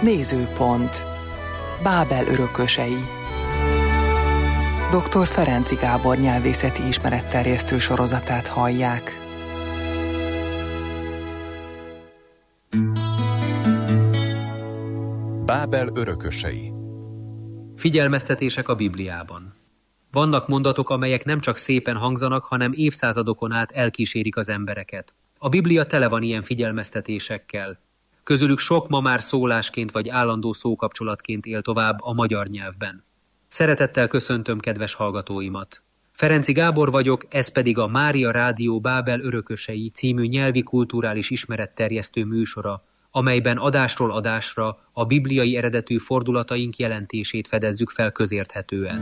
Nézőpont. Bábel örökösei. Dr. Ferenczy Gábor nyelvészeti ismeretterjesztő sorozatát hallják. Bábel örökösei. Figyelmeztetések a Bibliában. Vannak mondatok, amelyek nem csak szépen hangzanak, hanem évszázadokon át elkísérik az embereket. A Biblia tele van ilyen figyelmeztetésekkel. Közülük sok ma már szólásként vagy állandó szókapcsolatként él tovább a magyar nyelvben. Szeretettel köszöntöm kedves hallgatóimat. Ferenczy Gábor vagyok, ez pedig a Mária Rádió Bábel örökösei című nyelvi kulturális ismeretterjesztő műsora, amelyben adásról adásra a bibliai eredetű fordulataink jelentését fedezzük fel közérthetően.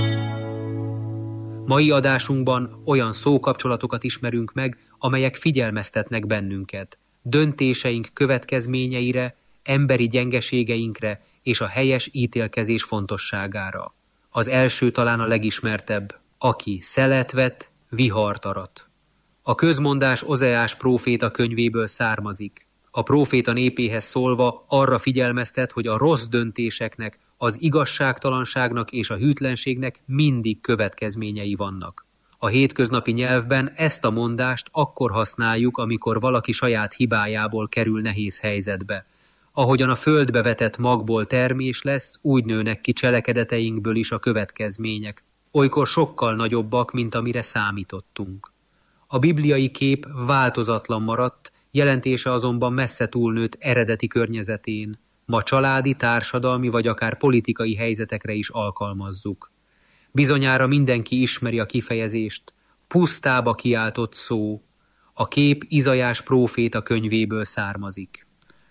Mai adásunkban olyan szókapcsolatokat ismerünk meg, amelyek figyelmeztetnek bennünket, döntéseink következményeire, emberi gyengeségeinkre és a helyes ítélkezés fontosságára. Az első talán a legismertebb, aki szelet vett, vihart arat. A közmondás Ozeás próféta könyvéből származik. A próféta népéhez szólva arra figyelmeztet, hogy a rossz döntéseknek, az igazságtalanságnak és a hűtlenségnek mindig következményei vannak. A hétköznapi nyelvben ezt a mondást akkor használjuk, amikor valaki saját hibájából kerül nehéz helyzetbe. Ahogyan a földbe vetett magból termés lesz, úgy nőnek ki cselekedeteinkből is a következmények. Olykor sokkal nagyobbak, mint amire számítottunk. A bibliai kép változatlan maradt, jelentése azonban messze túlnőtt eredeti környezetén. Ma családi, társadalmi vagy akár politikai helyzetekre is alkalmazzuk. Bizonyára mindenki ismeri a kifejezést, pusztába kiáltott szó. A kép Izaiás próféta könyvéből származik.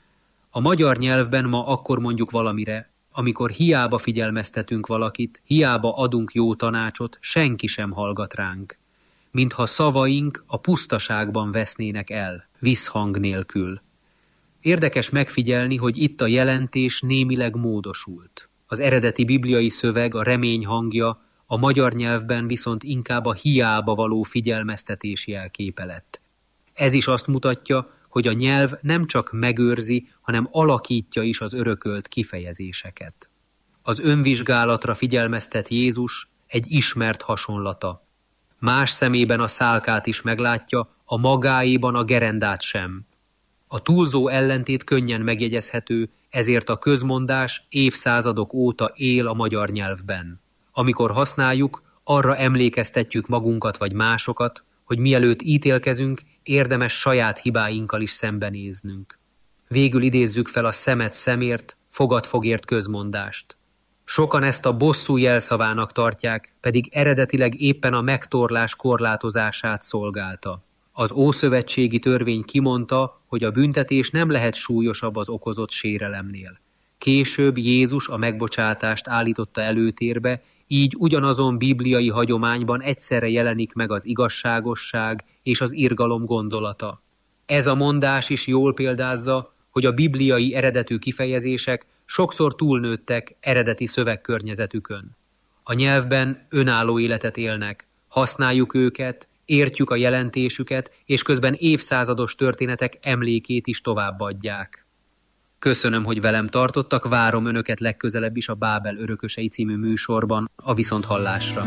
A magyar nyelvben ma akkor mondjuk valamire, amikor hiába figyelmeztetünk valakit, hiába adunk jó tanácsot, senki sem hallgat ránk. Mintha szavaink a pusztaságban vesznének el, visszhang nélkül. Érdekes megfigyelni, hogy itt a jelentés némileg módosult. Az eredeti bibliai szöveg, a remény hangja, a magyar nyelvben viszont inkább a hiába való figyelmeztetés jelképe lett. Ez is azt mutatja, hogy a nyelv nem csak megőrzi, hanem alakítja is az örökölt kifejezéseket. Az önvizsgálatra figyelmeztet Jézus egy ismert hasonlata. Más szemében a szálkát is meglátja, a magáéban a gerendát sem. A túlzó ellentét könnyen megjegyezhető, ezért a közmondás évszázadok óta él a magyar nyelvben. Amikor használjuk, arra emlékeztetjük magunkat vagy másokat, hogy mielőtt ítélkezünk, érdemes saját hibáinkkal is szembenéznünk. Végül idézzük fel a szemet szemért, fogad fogért közmondást. Sokan ezt a bosszú jelszavának tartják, pedig eredetileg éppen a megtorlás korlátozását szolgálta. Az ószövetségi törvény kimondta, hogy a büntetés nem lehet súlyosabb az okozott sérelemnél. Később Jézus a megbocsátást állította előtérbe, így ugyanazon bibliai hagyományban egyszerre jelenik meg az igazságosság és az irgalom gondolata. Ez a mondás is jól példázza, hogy a bibliai eredetű kifejezések sokszor túlnőttek eredeti szövegkörnyezetükön. A nyelvben önálló életet élnek, használjuk őket, értjük a jelentésüket, és közben évszázados történetek emlékét is továbbadják. Köszönöm, hogy velem tartottak, várom önöket legközelebb is a Bábel örökösei című műsorban, a viszonthallásra.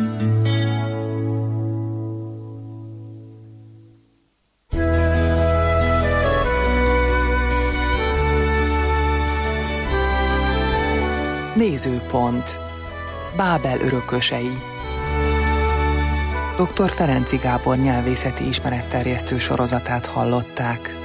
Nézőpont. Bábel örökösei. Dr. Ferenczy Gábor nyelvészeti ismeretterjesztő sorozatát hallották.